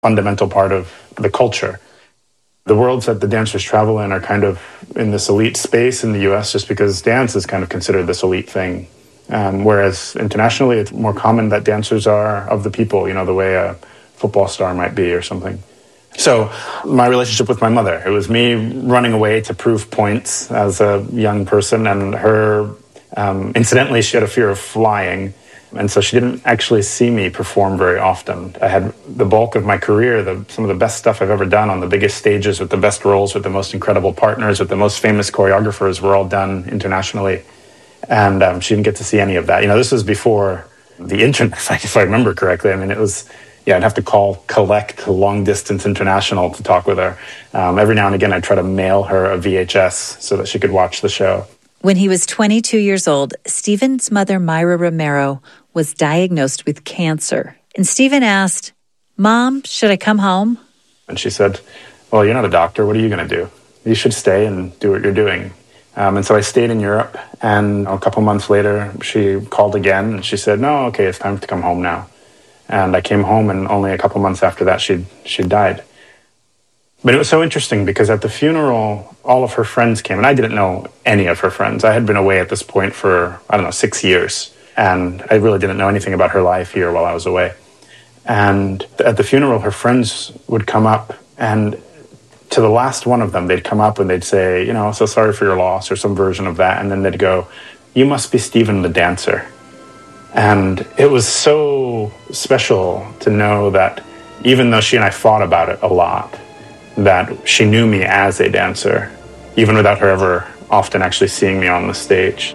fundamental part of the culture. The worlds that the dancers travel in are kind of in this elite space in the US just because dance is kind of considered this elite thing. Whereas internationally, it's more common that dancers are of the people, the way a football star might be or something. So my relationship with my mother, it was me running away to prove points as a young person, and her, incidentally, she had a fear of flying. And so she didn't actually see me perform very often. I had the bulk of my career, some of the best stuff I've ever done on the biggest stages with the best roles, with the most incredible partners, with the most famous choreographers were all done internationally. And she didn't get to see any of that. This was before the internet, if I remember correctly. I mean, it was, I'd have to collect long distance international to talk with her. Every now and again, I'd try to mail her a VHS so that she could watch the show. When he was 22 years old, Stephen's mother, Myra Romero, was diagnosed with cancer. And Stephen asked, "Mom, should I come home?" And she said, "Well, you're not a doctor. What are you going to do? You should stay and do what you're doing." And so I stayed in Europe, and a couple months later, she called again, and she said, "No, okay, it's time to come home now." And I came home, and only a couple months after that, she died. But it was so interesting because at the funeral, all of her friends came, and I didn't know any of her friends. I had been away at this point for, 6 years. And I really didn't know anything about her life here while I was away. And at the funeral, her friends would come up, and to the last one of them, they'd come up and they'd say, "So sorry for your loss," or some version of that. And then they'd go, "You must be Stephen the dancer." And it was so special to know that even though she and I fought about it a lot, that she knew me as a dancer, even without her ever often actually seeing me on the stage.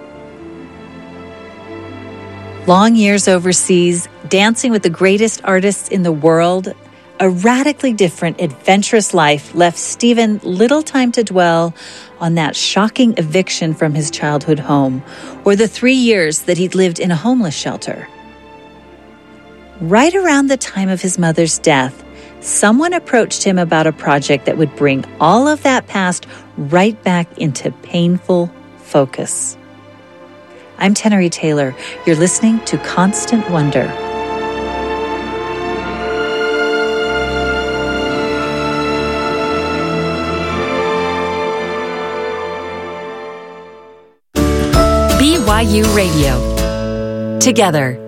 Long years overseas, dancing with the greatest artists in the world, a radically different, adventurous life left Stephen little time to dwell on that shocking eviction from his childhood home, or the 3 years that he'd lived in a homeless shelter. Right around the time of his mother's death, someone approached him about a project that would bring all of that past right back into painful focus. I'm Tenery Taylor. You're listening to Constant Wonder. BYU Radio. Together.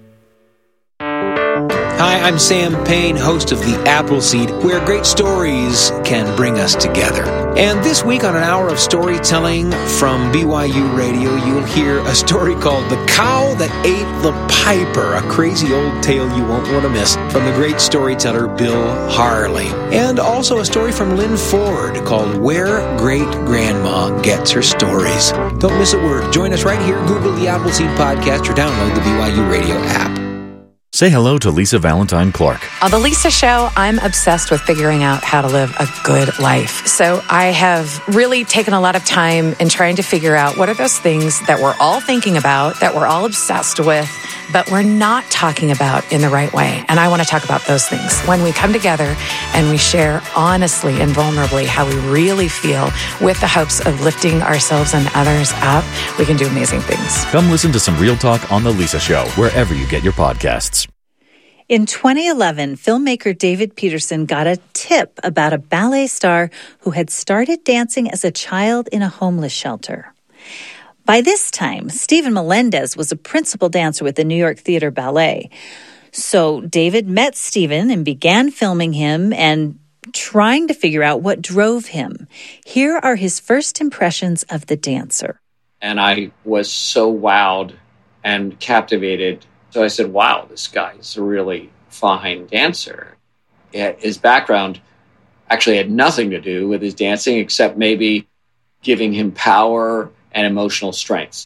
Hi, I'm Sam Payne, host of The Appleseed, where great stories can bring us together. And this week on an hour of storytelling from BYU Radio, you'll hear a story called The Cow That Ate the Piper, a crazy old tale you won't want to miss from the great storyteller Bill Harley. And also a story from Lynn Ford called Where Great Grandma Gets Her Stories. Don't miss a word. Join us right here. Google The Appleseed Podcast or download the BYU Radio app. Say hello to Lisa Valentine Clark. On The Lisa Show, I'm obsessed with figuring out how to live a good life. So I have really taken a lot of time in trying to figure out what are those things that we're all thinking about, that we're all obsessed with, but we're not talking about in the right way. And I want to talk about those things. When we come together and we share honestly and vulnerably how we really feel with the hopes of lifting ourselves and others up, we can do amazing things. Come listen to some real talk on The Lisa Show, wherever you get your podcasts. In 2011, filmmaker David Peterson got a tip about a ballet star who had started dancing as a child in a homeless shelter. By this time, Stephen Melendez was a principal dancer with the New York Theater Ballet. So David met Stephen and began filming him and trying to figure out what drove him. Here are his first impressions of the dancer. And I was so wowed and captivated. So I said, wow, this guy is a really fine dancer. His background actually had nothing to do with his dancing except maybe giving him power and emotional strength.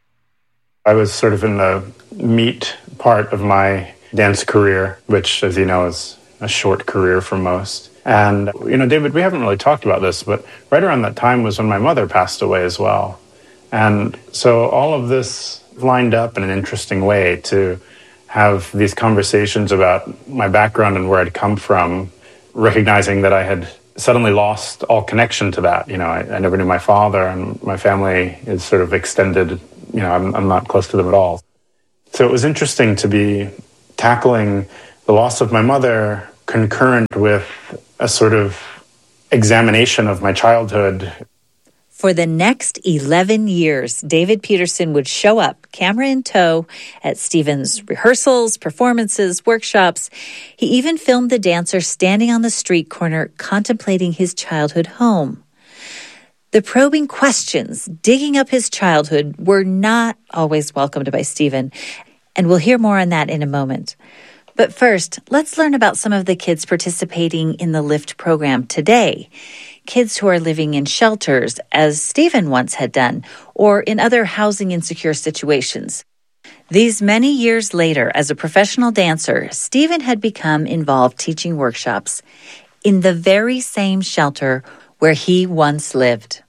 I was sort of in the meat part of my dance career, which, as you know, is a short career for most. And, David, we haven't really talked about this, but right around that time was when my mother passed away as well. And so all of this lined up in an interesting way to have these conversations about my background and where I'd come from, recognizing that I had suddenly lost all connection to that. I never knew my father, and my family is sort of extended. I'm not close to them at all. So it was interesting to be tackling the loss of my mother concurrent with a sort of examination of my childhood. For the next 11 years, David Peterson would show up, camera in tow, at Stephen's rehearsals, performances, workshops. He even filmed the dancer standing on the street corner contemplating his childhood home. The probing questions, digging up his childhood, were not always welcomed by Stephen, and we'll hear more on that in a moment. But first, let's learn about some of the kids participating in the LIFT program today. Kids who are living in shelters, as Stephen once had done, or in other housing insecure situations. These many years later, as a professional dancer, Stephen had become involved teaching workshops in the very same shelter where he once lived.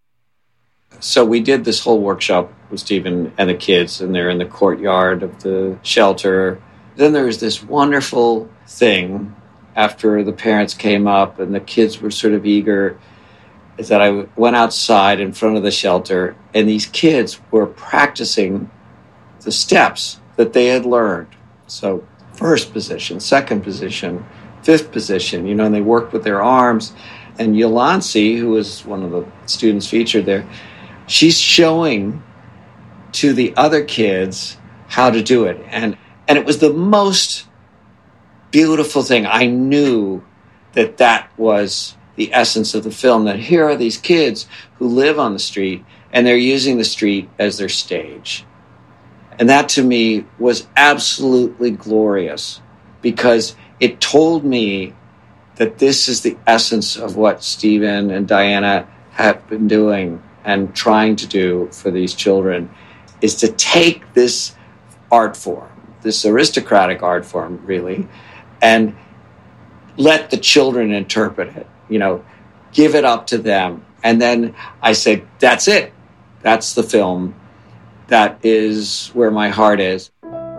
So we did this whole workshop with Stephen and the kids, and they're in the courtyard of the shelter. Then there was this wonderful thing after the parents came up and the kids were sort of eager, is that I went outside in front of the shelter, and these kids were practicing the steps that they had learned. So first position, second position, fifth position, and they worked with their arms. And Yolansi, who was one of the students featured there, she's showing to the other kids how to do it. And it was the most beautiful thing. I knew that was the essence of the film, that here are these kids who live on the street and they're using the street as their stage. And that to me was absolutely glorious, because it told me that this is the essence of what Stephen and Diana have been doing and trying to do for these children, is to take this art form, this aristocratic art form, really, and let the children interpret it, give it up to them. And then I said, that's it. That's the film. That is where my heart is.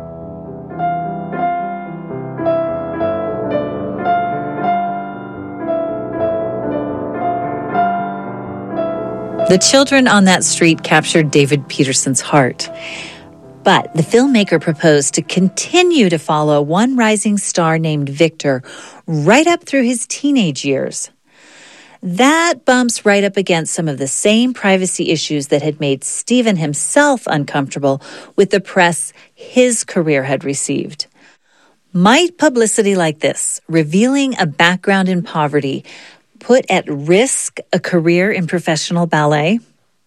The children on that street captured David Peterson's heart. But the filmmaker proposed to continue to follow one rising star named Victor right up through his teenage years. That bumps right up against some of the same privacy issues that had made Stephen himself uncomfortable with the press his career had received. Might publicity like this, revealing a background in poverty, put at risk a career in professional ballet?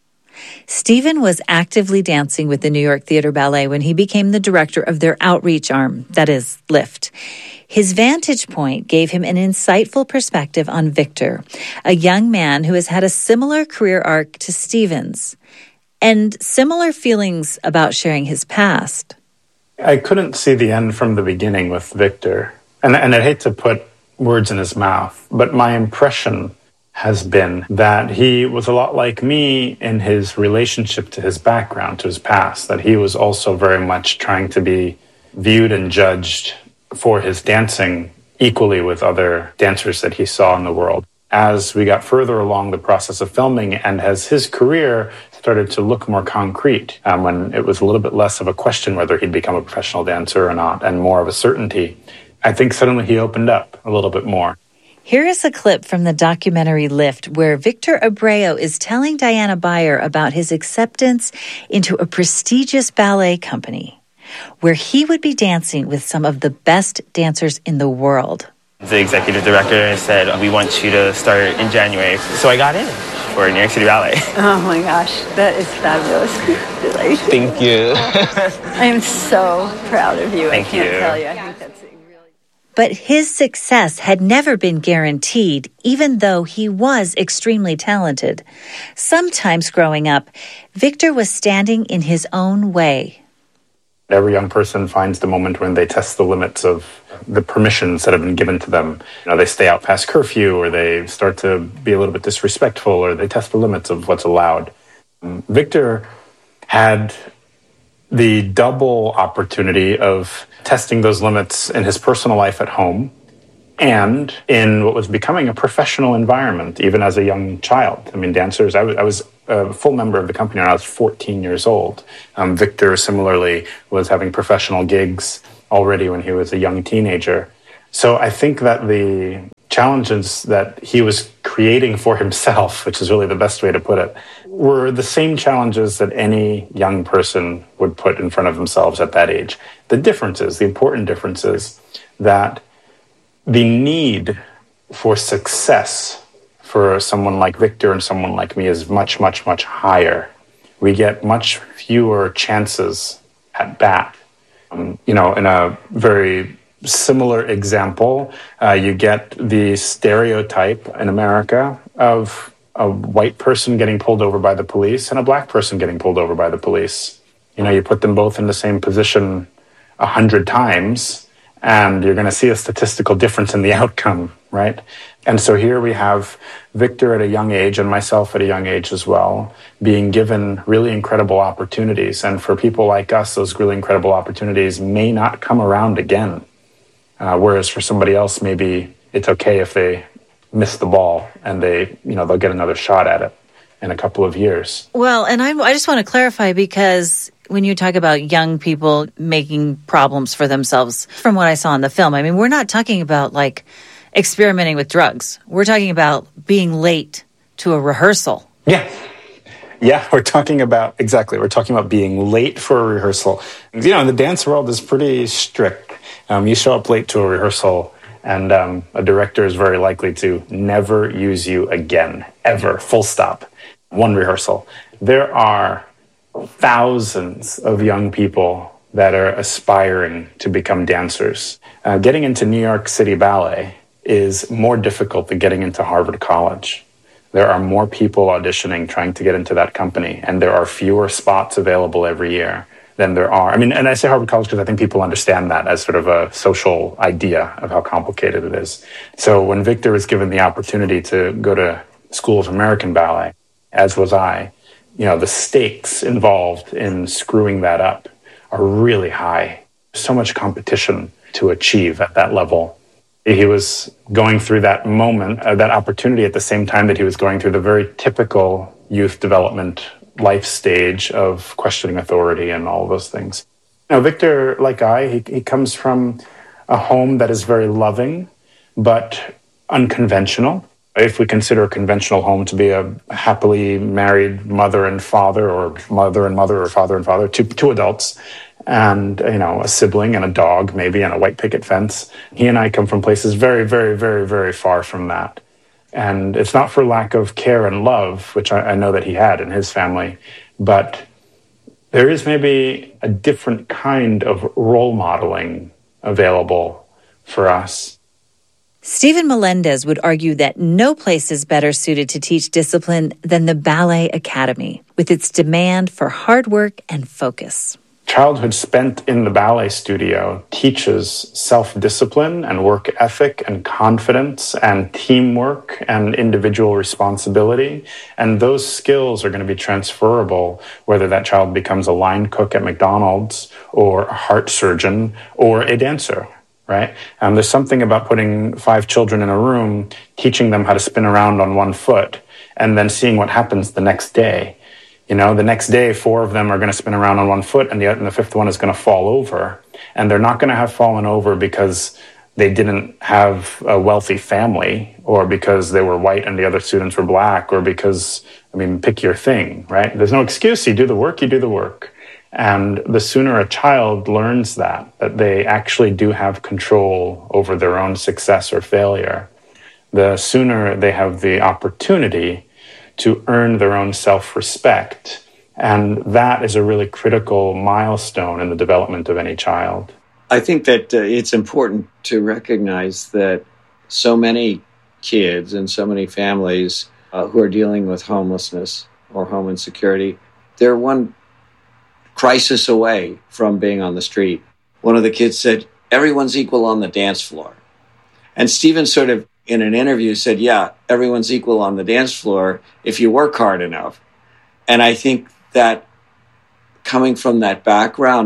Stephen was actively dancing with the New York Theater Ballet when he became the director of their outreach arm, that is, LIFT. His vantage point gave him an insightful perspective on Victor, a young man who has had a similar career arc to Stephen's, and similar feelings about sharing his past. I couldn't see the end from the beginning with Victor, and I'd hate to put words in his mouth, but my impression has been that he was a lot like me in his relationship to his background, to his past, that he was also very much trying to be viewed and judged for his dancing equally with other dancers that he saw in the world. As we got further along the process of filming and as his career started to look more concrete, when it was a little bit less of a question whether he'd become a professional dancer or not and more of a certainty, I think suddenly he opened up a little bit more. Here is a clip from the documentary LIFT where Victor Abreu is telling Diana Beyer about his acceptance into a prestigious ballet company where he would be dancing with some of the best dancers in the world. The executive director said, we want you to start in January. So I got in for New York City Ballet. Oh my gosh, that is fabulous. Thank you. I am so proud of you. Thank I can't you. tell you. I think that's really... But his success had never been guaranteed, even though he was extremely talented. Sometimes growing up, Victor was standing in his own way. Every young person finds the moment when they test the limits of the permissions that have been given to them. They stay out past curfew, or they start to be a little bit disrespectful, or they test the limits of what's allowed. Victor had the double opportunity of testing those limits in his personal life at home and in what was becoming a professional environment, even as a young child. Dancers, I was a full member of the company when I was 14 years old. Victor, similarly, was having professional gigs already when he was a young teenager. So I think that the challenges that he was creating for himself, which is really the best way to put it, were the same challenges that any young person would put in front of themselves at that age. The differences, the important difference is that the need for success for someone like Victor and someone like me is much, much, much higher. We get much fewer chances at bat. In a very similar example, you get the stereotype in America of a white person getting pulled over by the police and a black person getting pulled over by the police. You put them both in the same position 100 times, and you're going to see a statistical difference in the outcome, right? And so here we have Victor at a young age, and myself at a young age as well, being given really incredible opportunities. And for people like us, those really incredible opportunities may not come around again. Whereas for somebody else, maybe it's okay if they miss the ball and they'll get another shot at it in a couple of years. Well, and I just want to clarify, because when you talk about young people making problems for themselves, from what I saw in the film, I mean, we're not talking about like experimenting with drugs. We're talking about being late to a rehearsal. Yeah, we're talking about being late for a rehearsal. The dance world is pretty strict. You show up late to a rehearsal, and a director is very likely to never use you again, ever, full stop. One rehearsal. There are thousands of young people that are aspiring to become dancers. Getting into New York City Ballet is more difficult than getting into Harvard College. There are more people auditioning trying to get into that company, and there are fewer spots available every year than there are. I mean, and I say Harvard College because I think people understand that as sort of a social idea of how complicated it is. So when Victor was given the opportunity to go to School of American Ballet, as was I, the stakes involved in screwing that up are really high. So much competition to achieve at that level. He was going through that moment, that opportunity at the same time that he was going through the very typical youth development life stage of questioning authority and all of those things. Victor, like he comes from a home that is very loving, but unconventional. If we consider a conventional home to be a happily married mother and father, or mother and mother, or father and father, two adults, and a sibling and a dog maybe, and a white picket fence. He and I come from places very, very, very, very far from that. And it's not for lack of care and love, which I know that he had in his family, but there is maybe a different kind of role modeling available for us. Stephen Melendez would argue that no place is better suited to teach discipline than the Ballet Academy, with its demand for hard work and focus. Childhood spent in the ballet studio teaches self-discipline and work ethic and confidence and teamwork and individual responsibility. And those skills are going to be transferable whether that child becomes a line cook at McDonald's or a heart surgeon or a dancer, right? There's something about putting 5 children in a room, teaching them how to spin around on one foot, and then seeing what happens the next day. The next day, 4 of them are going to spin around on one foot, and the 5th one is going to fall over. And they're not going to have fallen over because they didn't have a wealthy family, or because they were white and the other students were black, or because, pick your thing, right? There's no excuse. You do the work, you do the work. And the sooner a child learns that they actually do have control over their own success or failure, the sooner they have the opportunity to earn their own self-respect. And that is a really critical milestone in the development of any child. I think that it's important to recognize that so many kids and so many families who are dealing with homelessness or home insecurity, they're one crisis away from being on the street. One of the kids said, everyone's equal on the dance floor. And Stephen sort of, in an interview, said, yeah, everyone's equal on the dance floor if you work hard enough. And I think that coming from that background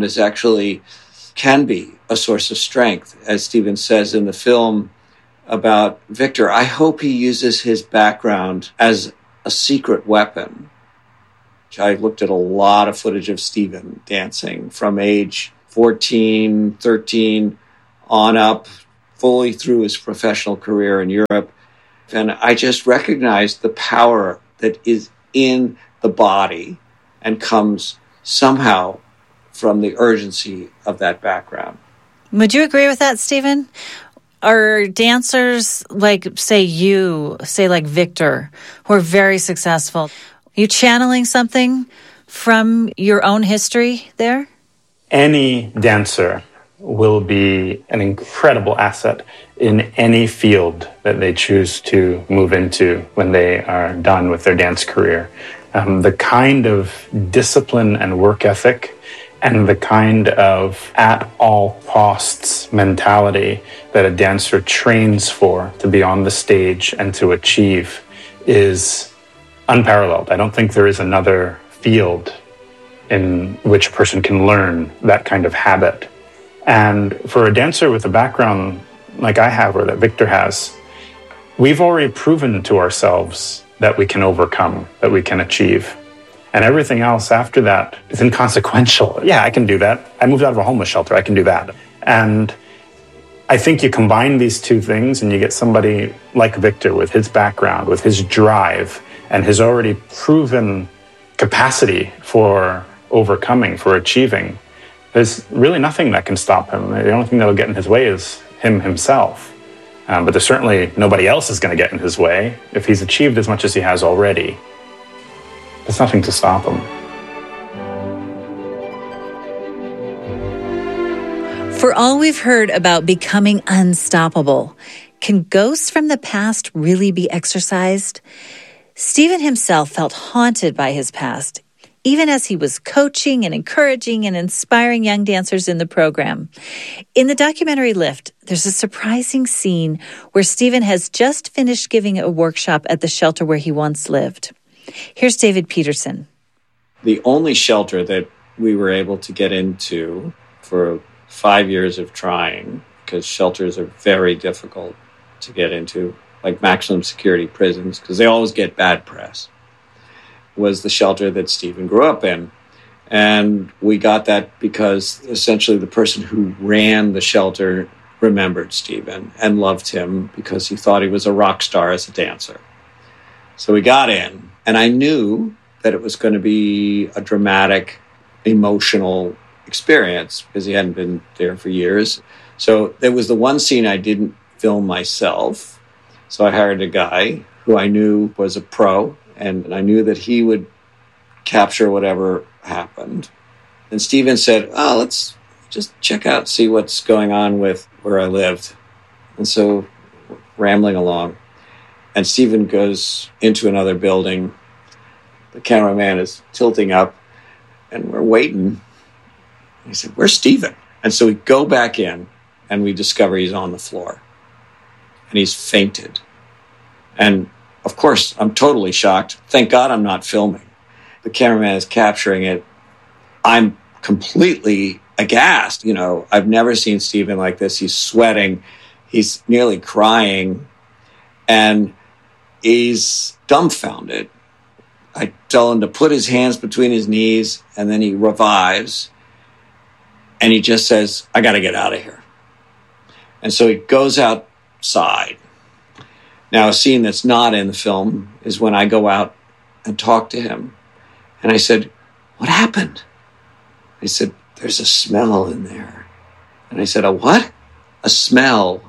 can be a source of strength. As Stephen says in the film about Victor, I hope he uses his background as a secret weapon. I looked at a lot of footage of Stephen dancing from age 14, 13 on up fully through his professional career in Europe. And I just recognized the power that is in the body and comes somehow from the urgency of that background. Would you agree with that, Stephen? Are dancers like like Victor, who are very successful, are you channeling something from your own history there? Any dancer will be an incredible asset in any field that they choose to move into when they are done with their dance career. The kind of discipline and work ethic and the kind of at all costs mentality that a dancer trains for to be on the stage and to achieve is unparalleled. I don't think there is another field in which a person can learn that kind of habit. And for a dancer with a background like I have or that Victor has, we've already proven to ourselves that we can overcome, that we can achieve. And everything else after that is inconsequential. Yeah, I can do that. I moved out of a homeless shelter. I can do that. And I think you combine these two things and you get somebody like Victor with his background, with his drive, and his already proven capacity for overcoming, for achieving. There's really nothing that can stop him. The only thing that will get in his way is him himself. But there's certainly nobody else is going to get in his way. If he's achieved as much as he has already, there's nothing to stop him. For all we've heard about becoming unstoppable, can ghosts from the past really be exorcised? Stephen himself felt haunted by his past, even as he was coaching and encouraging and inspiring young dancers in the program. In the documentary Lift, there's a surprising scene where Stephen has just finished giving a workshop at the shelter where he once lived. Here's David Peterson. The only shelter that we were able to get into for 5 years of trying, because shelters are very difficult to get into, like maximum security prisons, because they always get bad press, was the shelter that Stephen grew up in. And we got that because essentially the person who ran the shelter remembered Stephen and loved him because he thought he was a rock star as a dancer. So we got in, and I knew that it was going to be a dramatic, emotional experience because he hadn't been there for years. So there was the one scene I didn't film myself. So I hired a guy who I knew was a pro, and I knew that he would capture whatever happened. And Stephen said, let's just check out, see what's going on with where I lived. And so rambling along, and Stephen goes into another building. The cameraman is tilting up, and we're waiting. He said, "Where's Stephen?" And so we go back in, and we discover he's on the floor. And he's fainted. And, of course, I'm totally shocked. Thank God I'm not filming. The cameraman is capturing it. I'm completely aghast. I've never seen Stephen like this. He's sweating. He's nearly crying. And he's dumbfounded. I tell him to put his hands between his knees, and then he revives. And he just says, "I got to get out of here." And so he goes outside. Now, a scene that's not in the film is when I go out and talk to him. And I said, "What happened?" He said, "There's a smell in there." And I said, "A what?" "A smell."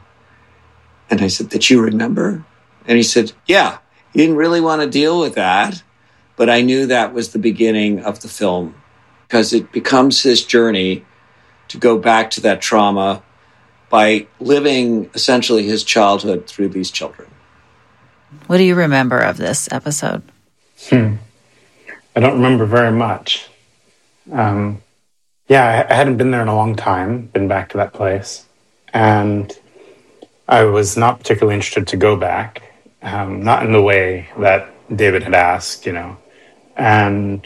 And I said, "That you remember?" And he said, "Yeah." He didn't really want to deal with that, but I knew that was the beginning of the film because it becomes his journey to go back to that trauma by living essentially his childhood through these children. What do you remember of this episode? I don't remember very much. I hadn't been there in a long time, been back to that place. And I was not particularly interested to go back, not in the way that David had asked, And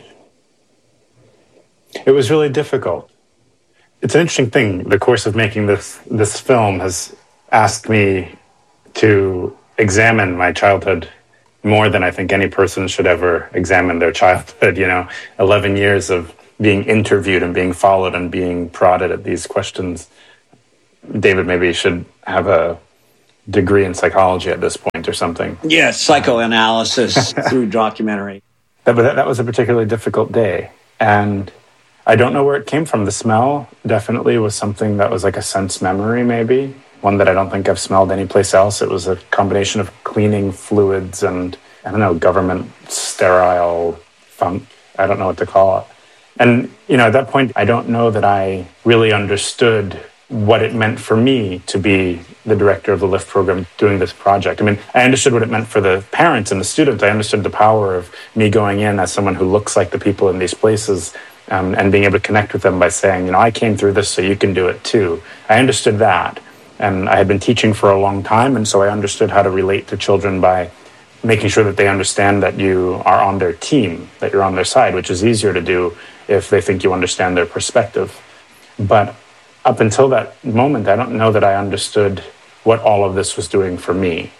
it was really difficult. It's an interesting thing. The course of making this film has asked me to examine my childhood more than I think any person should ever examine their childhood. 11 years of being interviewed and being followed and being prodded at these questions. David, maybe you should have a degree in psychology at this point or something. Yeah, psychoanalysis through documentary. That was a particularly difficult day. And I don't know where it came from. The smell definitely was something that was like a sense memory, maybe. One that I don't think I've smelled anyplace else. It was a combination of cleaning fluids and, I don't know, government sterile funk. I don't know what to call it. And, at that point, I don't know that I really understood what it meant for me to be the director of the LIFT program doing this project. I mean, I understood what it meant for the parents and the students. I understood the power of me going in as someone who looks like the people in these places and being able to connect with them by saying, I came through this so you can do it too. I understood that. And I had been teaching for a long time, and so I understood how to relate to children by making sure that they understand that you are on their team, that you're on their side, which is easier to do if they think you understand their perspective. But up until that moment, I don't know that I understood what all of this was doing for me.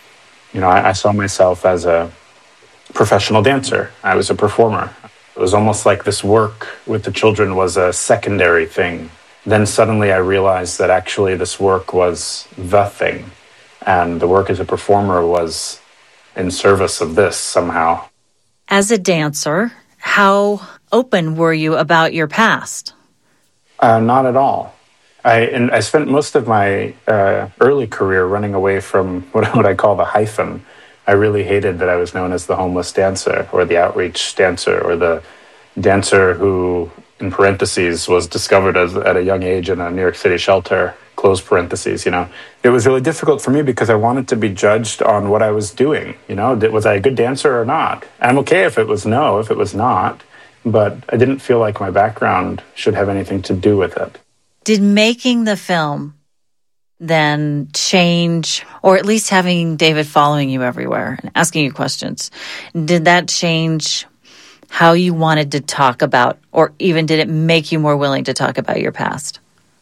I saw myself as a professional dancer. I was a performer. It was almost like this work with the children was a secondary thing. Then suddenly I realized that actually this work was the thing. And the work as a performer was in service of this somehow. As a dancer, how open were you about your past? Not at all. I spent most of my early career running away from what I call the hyphen. I really hated that I was known as the homeless dancer or the outreach dancer or the dancer who, in parentheses, was discovered at a young age in a New York City shelter, close parentheses, It was really difficult for me because I wanted to be judged on what I was doing, Was I a good dancer or not? I'm okay if it was no, if it was not, but I didn't feel like my background should have anything to do with it. Did making the film then change, or at least having David following you everywhere and asking you questions, did that change how you wanted to talk about, or even did it make you more willing to talk about your past?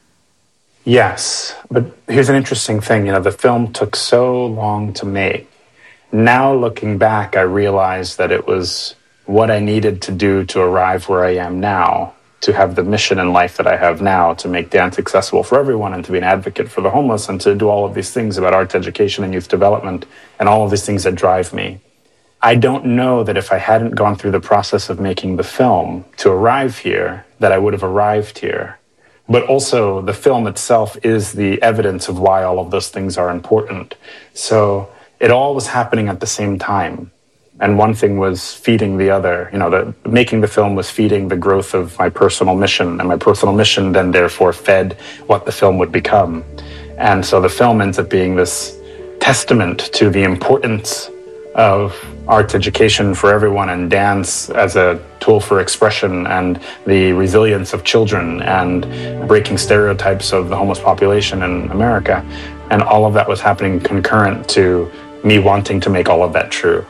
Yes, but here's an interesting thing. The film took so long to make. Now looking back, I realized that it was what I needed to do to arrive where I am now, to have the mission in life that I have now, to make dance accessible for everyone and to be an advocate for the homeless and to do all of these things about arts education and youth development and all of these things that drive me. I don't know that if I hadn't gone through the process of making the film to arrive here, that I would have arrived here. But also the film itself is the evidence of why all of those things are important. So it all was happening at the same time. And one thing was feeding the other. Making the film was feeding the growth of my personal mission, and my personal mission then therefore fed what the film would become. And so the film ends up being this testament to the importance of arts education for everyone and dance as a tool for expression and the resilience of children and breaking stereotypes of the homeless population in America. And all of that was happening concurrent to me wanting to make all of that true.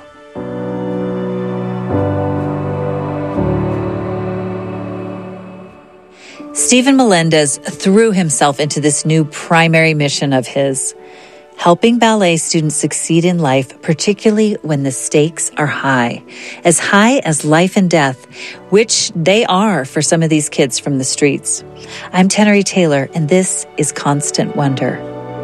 Stephen Melendez threw himself into this new primary mission of his, helping ballet students succeed in life, particularly when the stakes are high as life and death, which they are for some of these kids from the streets. I'm Tenery Taylor, and this is Constant Wonder.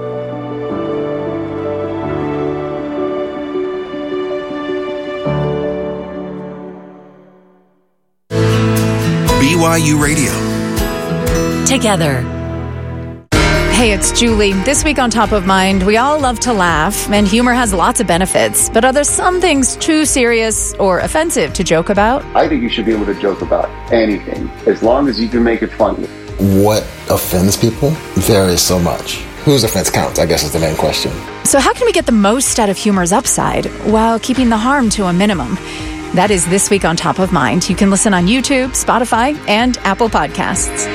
BYU Radio. Together. Hey, it's Julie. This week on Top of Mind, we all love to laugh, and humor has lots of benefits. But are there some things too serious or offensive to joke about? I think you should be able to joke about anything, as long as you can make it funny. What offends people varies so much. Whose offense counts, I guess, is the main question. So how can we get the most out of humor's upside while keeping the harm to a minimum? That is This Week on Top of Mind. You can listen on YouTube, Spotify, and Apple Podcasts.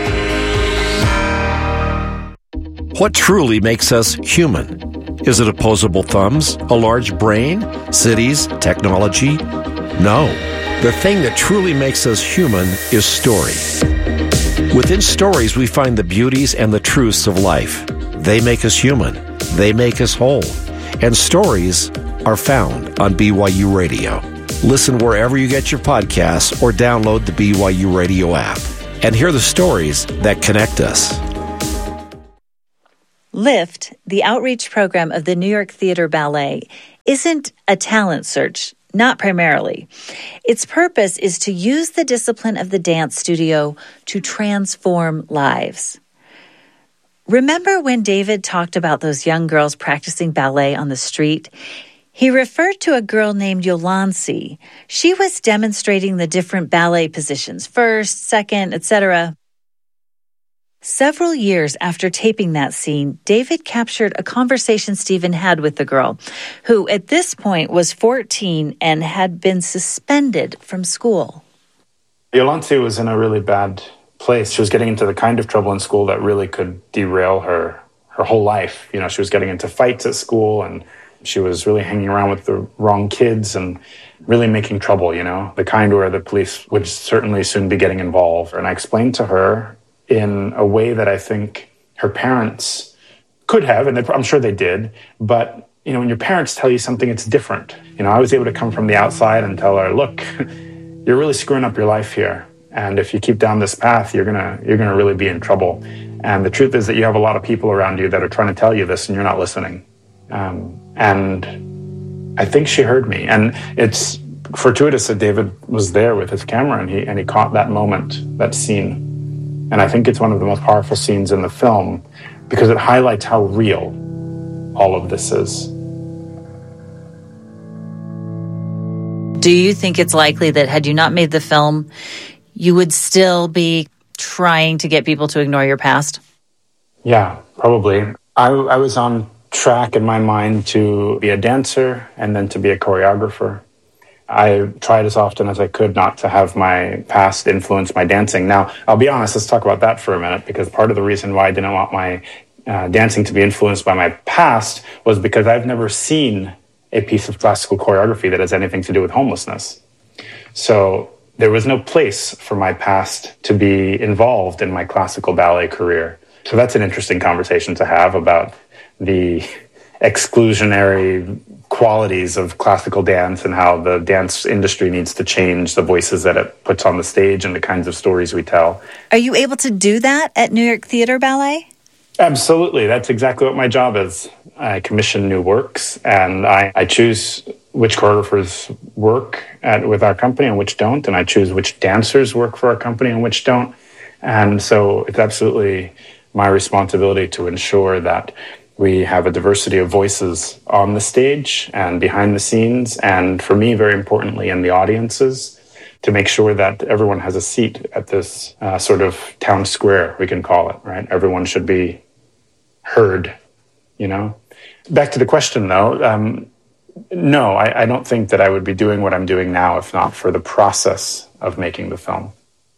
What truly makes us human? Is it opposable thumbs, a large brain, cities, technology? No. The thing that truly makes us human is story. Within stories, we find the beauties and the truths of life. They make us human. They make us whole. And stories are found on BYU Radio. Listen wherever you get your podcasts or download the BYU Radio app and hear the stories that connect us. LIFT, the outreach program of the New York Theater Ballet, isn't a talent search, not primarily. Its purpose is to use the discipline of the dance studio to transform lives. Remember when David talked about those young girls practicing ballet on the street? He referred to a girl named Yolansi. She was demonstrating the different ballet positions, first, second, etc. Several years after taping that scene, David captured a conversation Stephen had with the girl, who at this point was 14 and had been suspended from school. Yolansi was in a really bad place. She was getting into the kind of trouble in school that really could derail her whole life. You know, she was getting into fights at school, and she was really hanging around with the wrong kids and really making trouble, you know, the kind where the police would certainly soon be getting involved. And I explained to her in a way that I think her parents could have, and I'm sure they did, but, you know, when your parents tell you something, it's different. You know, I was able to come from the outside and tell her, look, you're really screwing up your life here. And if you keep down this path, you're gonna really be in trouble. And the truth is that you have a lot of people around you that are trying to tell you this and you're not listening. And I think she heard me. And it's fortuitous that David was there with his camera and he caught that moment, that scene. And I think it's one of the most powerful scenes in the film because it highlights how real all of this is. Do you think it's likely that had you not made the film, you would still be trying to get people to ignore your past? Yeah, probably. I was on track in my mind to be a dancer and then to be a choreographer. I tried as often as I could not to have my past influence my dancing. Now, I'll be honest, let's talk about that for a minute, because part of the reason why I didn't want my dancing to be influenced by my past was because I've never seen a piece of classical choreography that has anything to do with homelessness. So there was no place for my past to be involved in my classical ballet career. So that's an interesting conversation to have about the exclusionary qualities of classical dance and how the dance industry needs to change the voices that it puts on the stage and the kinds of stories we tell. Are you able to do that at New York Theater Ballet? Absolutely. That's exactly what my job is. I commission new works, and I choose which choreographers work with our company and which don't, and I choose which dancers work for our company and which don't. And so it's absolutely my responsibility to ensure that we have a diversity of voices on the stage and behind the scenes, and for me, very importantly, in the audiences, to make sure that everyone has a seat at this sort of town square, we can call it, right? Everyone should be heard, you know? Back to the question, though, no, I don't think that I would be doing what I'm doing now if not for the process of making the film.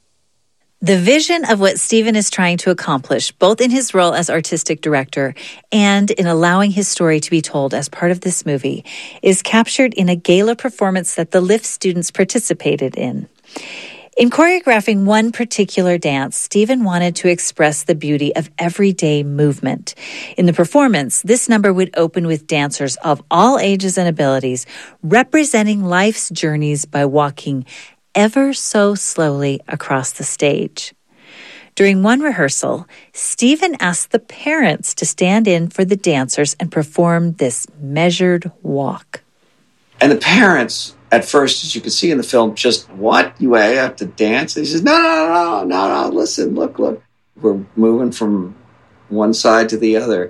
The vision of what Stephen is trying to accomplish, both in his role as artistic director and in allowing his story to be told as part of this movie, is captured in a gala performance that the LIFT students participated in. In choreographing one particular dance, Stephen wanted to express the beauty of everyday movement. In the performance, this number would open with dancers of all ages and abilities, representing life's journeys by walking ever so slowly across the stage. During one rehearsal, Stephen asked the parents to stand in for the dancers and perform this measured walk. And the parents, at first, as you can see in the film, just, what? You have to dance? And he says, no, listen, look. We're moving from one side to the other.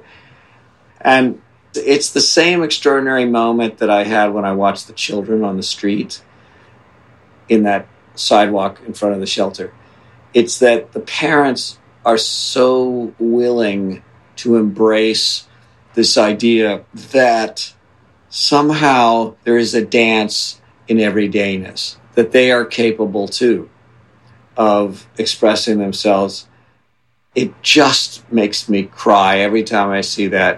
And it's the same extraordinary moment that I had when I watched the children on the street in that sidewalk in front of the shelter. It's that the parents are so willing to embrace this idea that somehow there is a dance in everydayness, that they are capable too of expressing themselves. It just makes me cry every time I see that.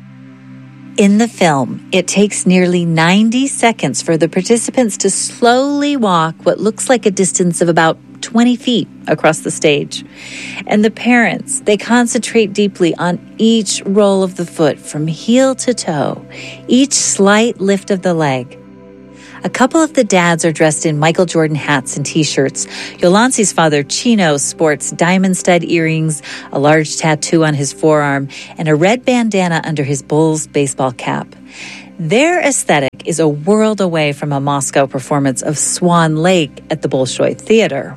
In the film, it takes nearly 90 seconds for the participants to slowly walk what looks like a distance of about 20 feet across the stage. And the parents, they concentrate deeply on each roll of the foot from heel to toe, each slight lift of the leg. A couple of the dads are dressed in Michael Jordan hats and T-shirts. Yolanci's father, Chino, sports diamond stud earrings, a large tattoo on his forearm, and a red bandana under his Bulls baseball cap. Their aesthetic is a world away from a Moscow performance of Swan Lake at the Bolshoi Theater.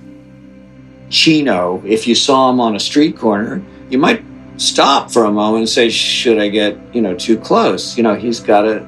Chino, if you saw him on a street corner, you might stop for a moment and say, should I get, too close? He's got a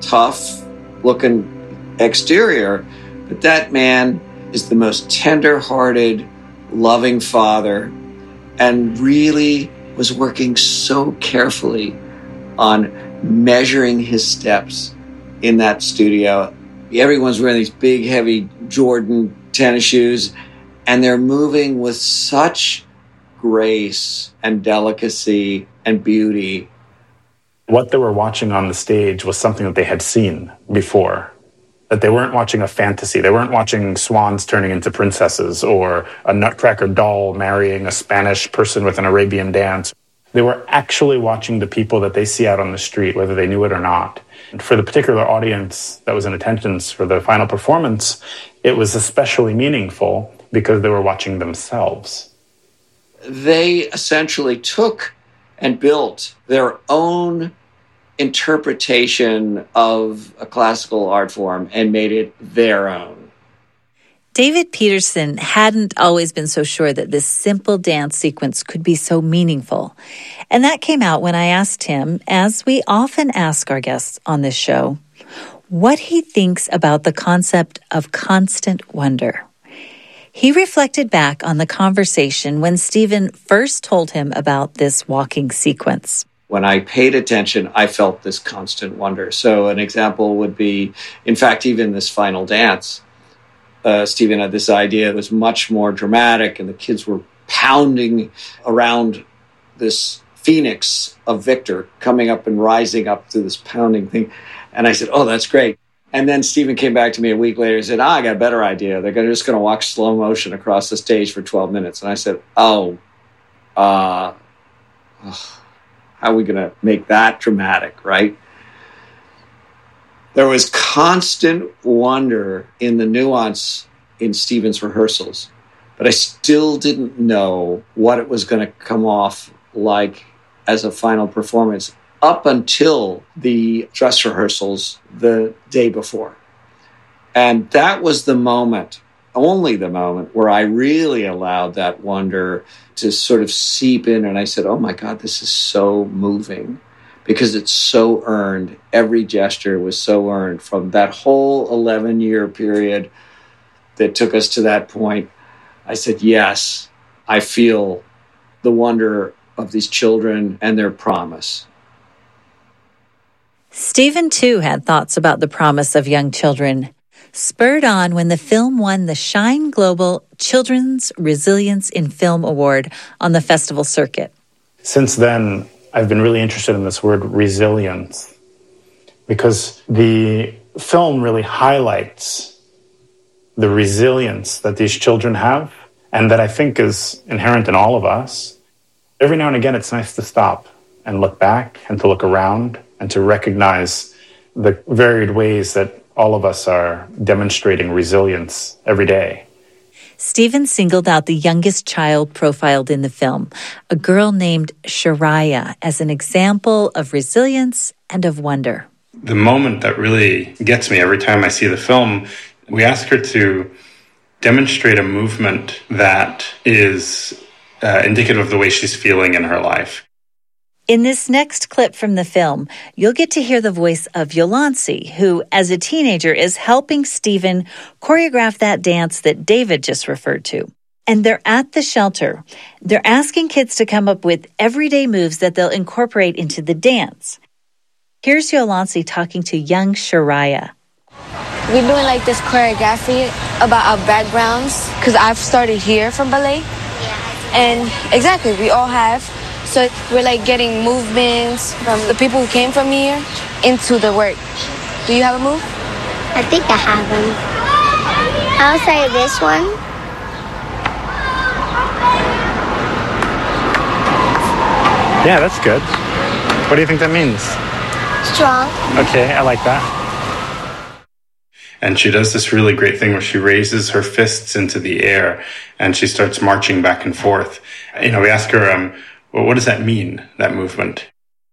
tough-looking exterior, but that man is the most tender-hearted, loving father and really was working so carefully on measuring his steps in that studio. Everyone's wearing these big, heavy Jordan tennis shoes, and they're moving with such grace and delicacy and beauty. What they were watching on the stage was something that they had seen before. That they weren't watching a fantasy. They weren't watching swans turning into princesses or a nutcracker doll marrying a Spanish person with an Arabian dance. They were actually watching the people that they see out on the street, whether they knew it or not. And for the particular audience that was in attendance for the final performance, it was especially meaningful because they were watching themselves. They essentially took and built their own interpretation of a classical art form and made it their own. David Peterson hadn't always been so sure that this simple dance sequence could be so meaningful. And that came out when I asked him, as we often ask our guests on this show, what he thinks about the concept of constant wonder. He reflected back on the conversation when Stephen first told him about this walking sequence. When I paid attention, I felt this constant wonder. So an example would be, in fact, even this final dance, Stephen had this idea that was much more dramatic, and the kids were pounding around this phoenix of Victor, coming up and rising up through this pounding thing. And I said, oh, that's great. And then Stephen came back to me a week later and said, I got a better idea. They're just going to walk slow motion across the stage for 12 minutes. And I said, how are we going to make that dramatic, right? There was constant wonder in the nuance in Stephen's rehearsals, but I still didn't know what it was going to come off like as a final performance up until the dress rehearsals the day before. And that was the moment, only the moment, where I really allowed that wonder to sort of seep in. And I said, oh my God, this is so moving because it's so earned. Every gesture was so earned from that whole 11-year period that took us to that point. I said, yes, I feel the wonder of these children and their promise. Stephen, too, had thoughts about the promise of young children, spurred on when the film won the Shine Global Children's Resilience in Film Award on the festival circuit. Since then, I've been really interested in this word resilience because the film really highlights the resilience that these children have and that I think is inherent in all of us. Every now and again, it's nice to stop and look back and to look around and to recognize the varied ways that all of us are demonstrating resilience every day. Stephen singled out the youngest child profiled in the film, a girl named Shariah, as an example of resilience and of wonder. The moment that really gets me every time I see the film, we ask her to demonstrate a movement that is indicative of the way she's feeling in her life. In this next clip from the film, you'll get to hear the voice of Yolanci, who, as a teenager, is helping Stephen choreograph that dance that David just referred to. And they're at the shelter. They're asking kids to come up with everyday moves that they'll incorporate into the dance. Here's Yolanci talking to young Shariah. We're doing like this choreography about our backgrounds, because I've started here from ballet. And exactly, we all have. So we're like getting movements from the people who came from here into the work. Do you have a move? I think I have one. I'll say this one. Yeah, that's good. What do you think that means? Strong. Okay, I like that. And she does this really great thing where she raises her fists into the air and she starts marching back and forth. We ask her, well, what does that mean, that movement?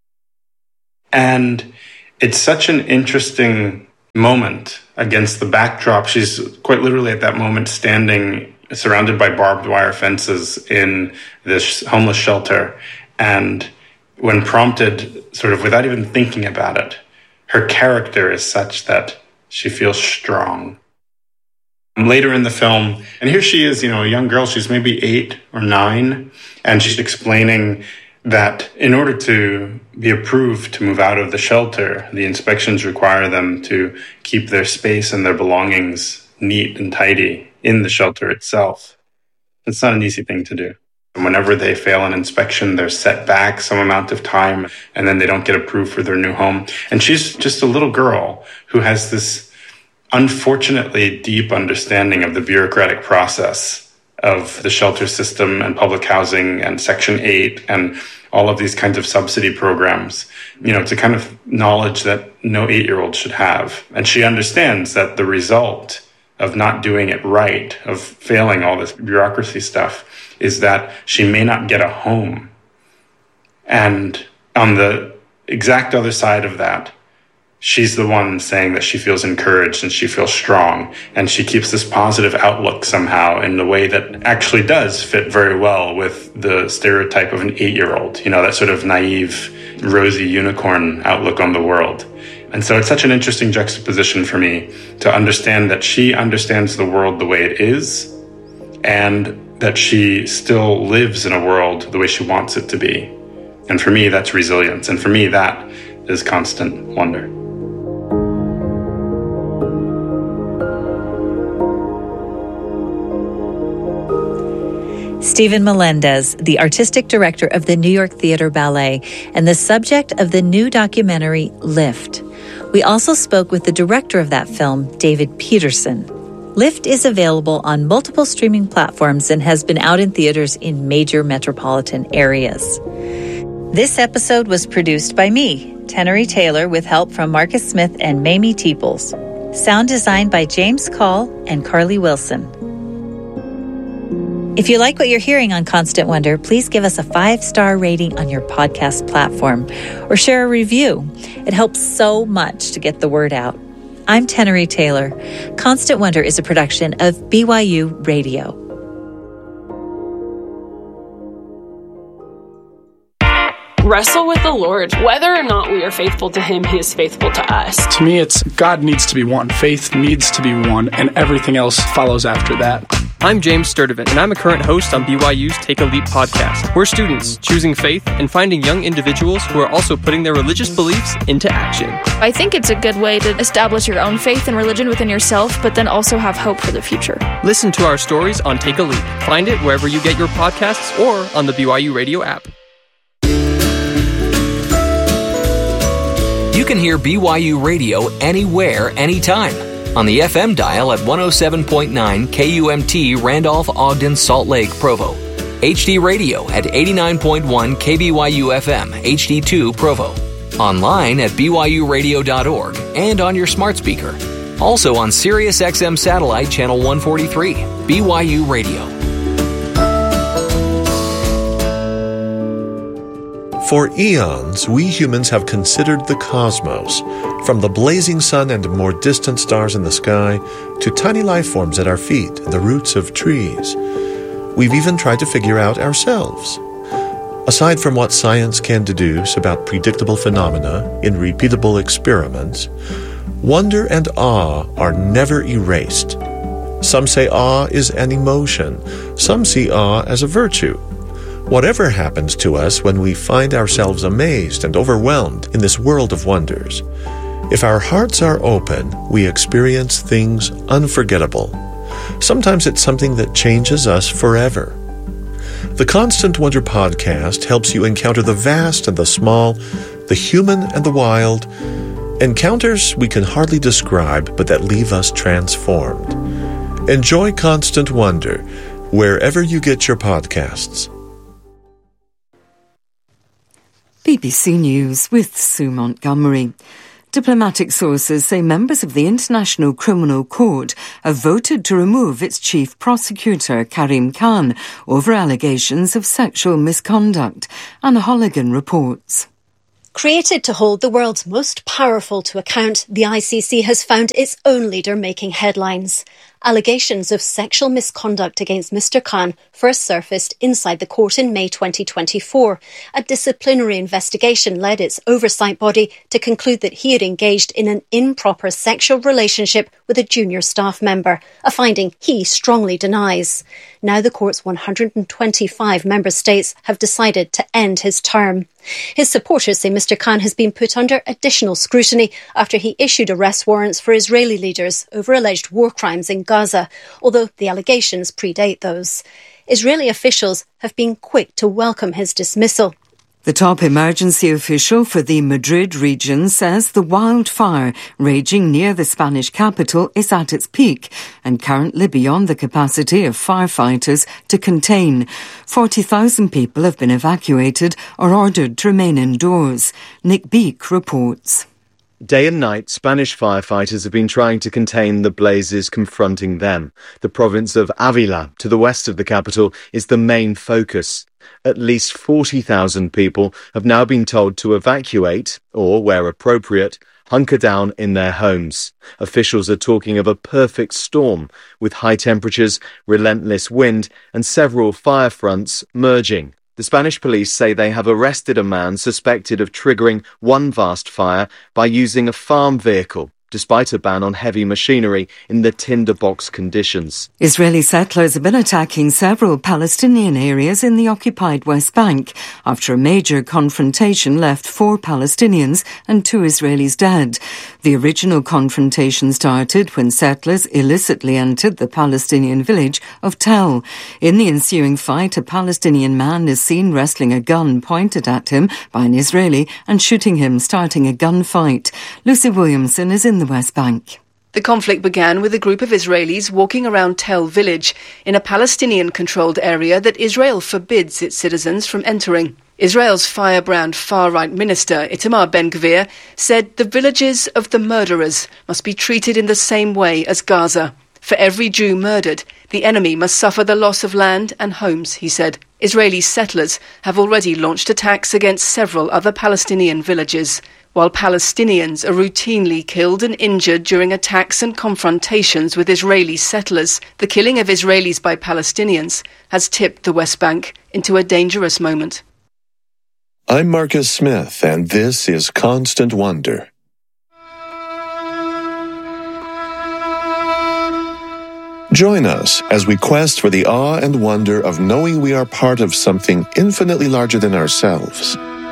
And it's such an interesting moment against the backdrop. She's quite literally at that moment standing surrounded by barbed wire fences in this homeless shelter. And when prompted, sort of without even thinking about it, her character is such that she feels strong. Later in the film, and here she is, a young girl, she's maybe 8 or 9, and she's explaining that in order to be approved to move out of the shelter, the inspections require them to keep their space and their belongings neat and tidy in the shelter itself. It's not an easy thing to do. And whenever they fail an inspection, they're set back some amount of time, and then they don't get approved for their new home. And she's just a little girl who has this unfortunately deep understanding of the bureaucratic process of the shelter system and public housing and Section 8 and all of these kinds of subsidy programs. It's a kind of knowledge that no 8-year-old should have. And she understands that the result of not doing it right, of failing all this bureaucracy stuff, is that she may not get a home. And on the exact other side of that, she's the one saying that she feels encouraged and she feels strong, and she keeps this positive outlook somehow in a way that actually does fit very well with the stereotype of an 8-year-old, that sort of naive, rosy unicorn outlook on the world. And so it's such an interesting juxtaposition for me to understand that she understands the world the way it is, and that she still lives in a world the way she wants it to be. And for me, that's resilience. And for me, that is constant wonder. Stephen Melendez, the artistic director of the New York Theater Ballet and the subject of the new documentary, Lift. We also spoke with the director of that film, David Peterson. Lift is available on multiple streaming platforms and has been out in theaters in major metropolitan areas. This episode was produced by me, Tenery Taylor, with help from Marcus Smith and Mamie Teeples. Sound designed by James Call and Carly Wilson. If you like what you're hearing on Constant Wonder, please give us a 5-star rating on your podcast platform or share a review. It helps so much to get the word out. I'm Tenery Taylor. Constant Wonder is a production of BYU Radio. Wrestle with the Lord. Whether or not we are faithful to Him, He is faithful to us. To me, it's God needs to be one, faith needs to be one, and everything else follows after that. I'm James Sturdivant, and I'm a current host on BYU's Take a Leap podcast. We're students choosing faith and finding young individuals who are also putting their religious beliefs into action. I think it's a good way to establish your own faith and religion within yourself, but then also have hope for the future. Listen to our stories on Take a Leap. Find it wherever you get your podcasts or on the BYU Radio app. You can hear BYU Radio anywhere, anytime. On the FM dial at 107.9 KUMT Randolph-Ogden Salt Lake Provo. HD Radio at 89.1 KBYU FM HD2 Provo. Online at byuradio.org and on your smart speaker. Also on SiriusXM Satellite Channel 143. BYU Radio. For eons, we humans have considered the cosmos, from the blazing sun and more distant stars in the sky to tiny life forms at our feet and the roots of trees. We've even tried to figure out ourselves. Aside from what science can deduce about predictable phenomena in repeatable experiments, wonder and awe are never erased. Some say awe is an emotion. Some see awe as a virtue. Whatever happens to us when we find ourselves amazed and overwhelmed in this world of wonders, if our hearts are open, we experience things unforgettable. Sometimes it's something that changes us forever. The Constant Wonder podcast helps you encounter the vast and the small, the human and the wild, encounters we can hardly describe but that leave us transformed. Enjoy Constant Wonder wherever you get your podcasts. BBC News with Sue Montgomery. Diplomatic sources say members of the International Criminal Court have voted to remove its chief prosecutor, Karim Khan, over allegations of sexual misconduct. Anna Holligan reports. Created to hold the world's most powerful to account, the ICC has found its own leader making headlines. Allegations of sexual misconduct against Mr. Khan first surfaced inside the court in May 2024. A disciplinary investigation led its oversight body to conclude that he had engaged in an improper sexual relationship with a junior staff member, a finding he strongly denies. Now the court's 125 member states have decided to end his term. His supporters say Mr. Khan has been put under additional scrutiny after he issued arrest warrants for Israeli leaders over alleged war crimes in Gaza, although the allegations predate those. Israeli officials have been quick to welcome his dismissal. The top emergency official for the Madrid region says the wildfire raging near the Spanish capital is at its peak and currently beyond the capacity of firefighters to contain. 40,000 people have been evacuated or ordered to remain indoors. Nick Beek reports. Day and night, Spanish firefighters have been trying to contain the blazes confronting them. The province of Avila, to the west of the capital, is the main focus. At least 40,000 people have now been told to evacuate, or, where appropriate, hunker down in their homes. Officials are talking of a perfect storm, with high temperatures, relentless wind, and several fire fronts merging. The Spanish police say they have arrested a man suspected of triggering one vast fire by using a farm vehicle, despite a ban on heavy machinery in the tinderbox conditions. Israeli settlers have been attacking several Palestinian areas in the occupied West Bank after a major confrontation left 4 Palestinians and 2 Israelis dead. The original confrontation started when settlers illicitly entered the Palestinian village of Tel. In the ensuing fight, a Palestinian man is seen wrestling a gun pointed at him by an Israeli and shooting him, starting a gunfight. Lucy Williamson is in the West Bank. The conflict began with a group of Israelis walking around Tel village in a Palestinian-controlled area that Israel forbids its citizens from entering. Israel's firebrand far-right minister, Itamar Ben-Gvir, said the villages of the murderers must be treated in the same way as Gaza. For every Jew murdered, the enemy must suffer the loss of land and homes, he said. Israeli settlers have already launched attacks against several other Palestinian villages. While Palestinians are routinely killed and injured during attacks and confrontations with Israeli settlers, the killing of Israelis by Palestinians has tipped the West Bank into a dangerous moment. I'm Marcus Smith, and this is Constant Wonder. Join us as we quest for the awe and wonder of knowing we are part of something infinitely larger than ourselves.